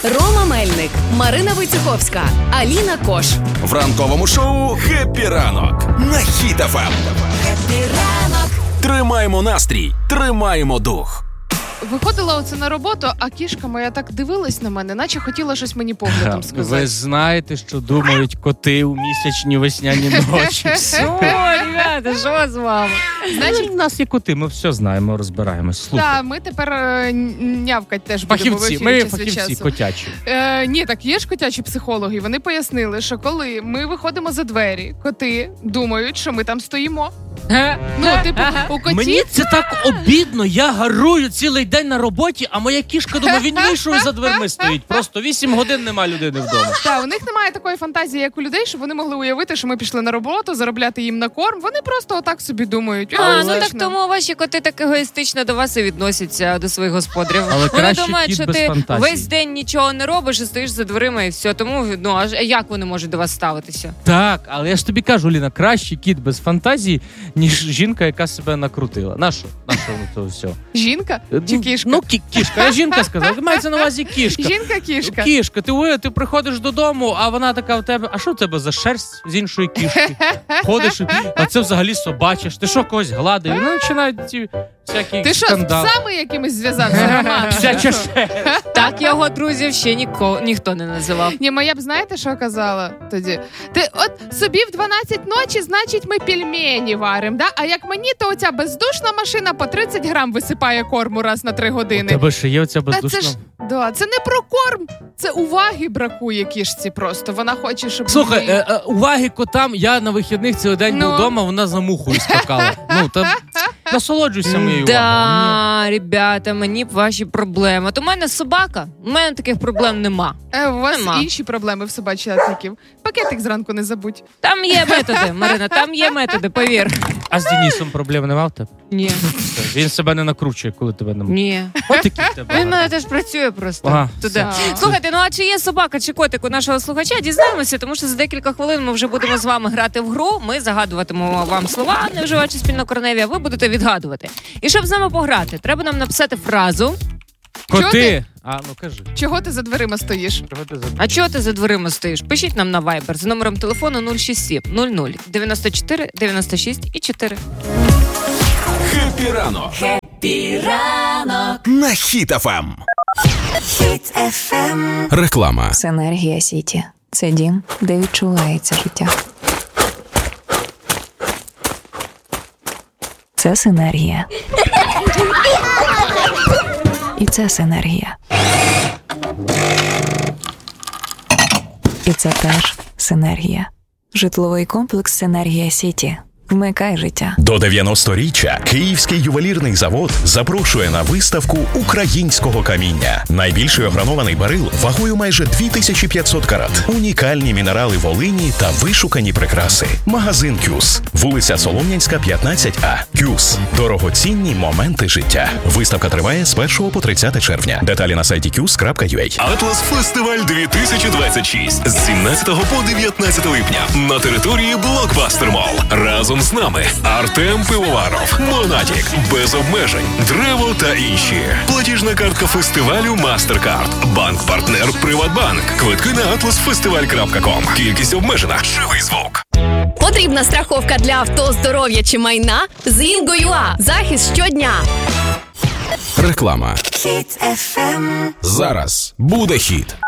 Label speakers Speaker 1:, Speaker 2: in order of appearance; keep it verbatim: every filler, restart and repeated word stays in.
Speaker 1: Рома Мельник, Марина Войцеховська, Аліна Кош.
Speaker 2: В ранковому шоу «Хеппі ранок» на Хіт еф ем.
Speaker 1: Хеппі ранок.
Speaker 2: Тримаємо настрій, тримаємо дух.
Speaker 3: Виходила оце на роботу, а кішка моя так дивилась на мене, наче хотіла щось мені поглядом сказати.
Speaker 4: Ви знаєте, що думають коти у місячні весняні ночі. Все, ребята, що з вами? Значить, у нас є коти, ми все знаємо, розбираємось.
Speaker 3: Так, ми тепер е, нявкать теж будемо в ефірі
Speaker 4: ми
Speaker 3: час від
Speaker 4: фахівці
Speaker 3: часу.
Speaker 4: котячі.
Speaker 3: Е, ні, так є ж котячі психологи, вони пояснили, що коли ми виходимо за двері, коти думають, що ми там стоїмо. Ну, типу, у котів...
Speaker 4: Мені це так обідно, я гарую цілий день на роботі, а моя кішка, думаю, він вийшов і за дверми стоїть. Просто вісім годин нема людини вдома.
Speaker 3: Так, у них немає такої фантазії, як у людей, щоб вони могли уявити, що ми пішли на роботу, заробляти їм на корм. Вони просто отак собі думають.
Speaker 5: А, ну так тому ваші коти так егоїстично до вас і відносяться, до своїх господарів.
Speaker 4: Але
Speaker 5: вони
Speaker 4: краще
Speaker 5: думають,
Speaker 4: кіт
Speaker 5: що
Speaker 4: без
Speaker 5: ти
Speaker 4: фантазії.
Speaker 5: весь день нічого не робиш і стоїш за дверима і все. Тому, ну, аж як вони можуть до вас ставитися?
Speaker 4: Так, але я ж тобі кажу, Ліна, краще кіт без фантазії, ніж жінка, яка себе накрутила. На що? На що воно це все?
Speaker 3: Жінка чи кішка?
Speaker 4: Ну, кі- кішка. Я жінка сказав. Мається на увазі кішка.
Speaker 3: Жінка-кішка.
Speaker 4: Кішка. Ти, уяви, ти приходиш додому, а вона така в тебе, а що в тебе за шерсть з іншої кішки? Ходиш, а це взагалі собачиш. Ти що, когось гладив? І ну, починають ці всякі
Speaker 3: Ти що, з
Speaker 4: скандали.
Speaker 3: псами якимись зв'язався, Роман?
Speaker 4: Всяча шерсть.
Speaker 5: Так його друзів ще ніко, ніхто не називав.
Speaker 3: Ні, моя б знаєте, що казала тоді? Ти от собі в дванадцять ночі, значить, ми пельмені варимо, да? А як мені, то оця бездушна машина по тридцять грам висипає корму раз на три
Speaker 4: У
Speaker 3: години.
Speaker 4: тебе ще є оця
Speaker 3: Та це
Speaker 4: бездушна?
Speaker 3: ж, да, це не про корм, це уваги бракує кішці просто. Вона хоче, щоб...
Speaker 4: Слухай,
Speaker 3: її-
Speaker 4: е, е, уваги котам, я на вихідних цілий день
Speaker 3: Ну.
Speaker 4: був вдома, вона за мухою скакала. Ну, та насолоджуйся моєю увагою.
Speaker 5: Да, ребята, мені б ваші проблеми. От у мене собака, у мене таких проблем нема.
Speaker 3: Е, у вас
Speaker 5: Нема.
Speaker 3: інші проблеми в собачатників. Пакетик зранку не забудь.
Speaker 5: Там є методи, Марина, там є методи, повір.
Speaker 4: А з Денисом проблем нема в тебе?
Speaker 5: Ні,
Speaker 4: Він себе не накручує, коли тебе немає.
Speaker 5: ні.
Speaker 4: От такі в тебе.
Speaker 5: Він в мене теж працює просто.
Speaker 4: Ага,
Speaker 5: Туди.
Speaker 3: все.
Speaker 5: Слухайте, ну а чи є собака чи котик у нашого слухача? Дізнаємося, тому що за декілька хвилин ми вже будемо з вами грати в гру. Ми загадуватимемо вам слова, не вживаючи спільнокорневі, а ви будете відгадувати. І щоб з нами пограти, треба нам написати фразу.
Speaker 3: Чого
Speaker 4: Коти!
Speaker 3: ти?
Speaker 4: А, ну кажи.
Speaker 3: Чого ти за дверима стоїш?
Speaker 4: Чого ти за...
Speaker 5: А чого ти за дверима стоїш? Пишіть нам на Viber за номером телефону нуль шість сім нуль нуль дев'яносто чотири дев'яносто шість і чотири.
Speaker 2: Хеппі ранок
Speaker 1: Хеппі ранок.
Speaker 2: на Хіт еф ем.
Speaker 1: Хіт еф ем.
Speaker 2: Реклама.
Speaker 6: Синергія Сіті – це дім, де відчувається життя. Це синергія. І це синергія. І це теж синергія. Житловий комплекс «Синергія Сіті». Вмикай життя.
Speaker 7: До дев'яносторіччя Київський ювелірний завод запрошує на виставку українського каміння. Найбільший огранований берил вагою майже дві тисячі п'ятсот карат. Унікальні мінерали Волині та вишукані прикраси. Магазин «Кюс». Вулиця Солом'янська, п'ятнадцять А. «Кюс». Дорогоцінні моменти життя. Виставка триває з першого по тридцяте червня. Деталі на сайті кюс крапка ю а.
Speaker 8: Атлас Фестиваль дві тисячі двадцять шість з сімнадцятого по дев'ятнадцяте липня на території Блокбастер Молл. Разом з нами Артем Пивоваров, Монатік, Без обмежень, Древо та інші. Платіжна картка фестивалю MasterCard. Банк-партнер Приватбанк. Квитки на атлас фестиваль крапка ком. Кількість обмежена. Живий звук.
Speaker 1: Потрібна страховка для авто, здоров'я чи майна? З Інго.ua. Захист щодня.
Speaker 2: Реклама.
Speaker 1: Хіт еф ем.
Speaker 2: Зараз буде хіт.